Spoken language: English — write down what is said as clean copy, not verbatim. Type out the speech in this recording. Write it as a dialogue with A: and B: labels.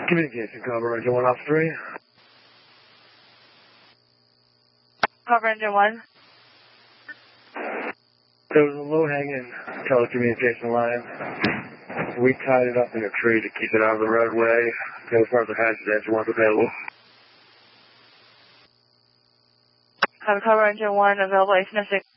A: Communication, cover engine 1 off 3.
B: Cover engine 1.
A: There was a low-hanging telecommunication line. We tied it up in a tree to keep it out of the roadway. No further hazard engine 1's available.
B: Cover engine 1 available 8 6.